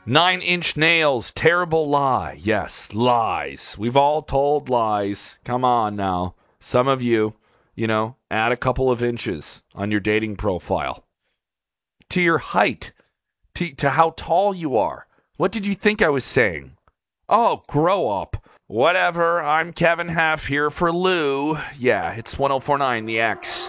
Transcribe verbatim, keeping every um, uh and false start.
Nine Inch Nails, terrible lie. Yes, lies. We've all told lies. Come on now. Some of you, you know, add a couple of inches on your dating profile. To your height. To, to how tall you are. What did you think I was saying? Oh, grow up. Whatever, I'm Kevin Half here for Lou. Yeah, it's ten forty-nine The X.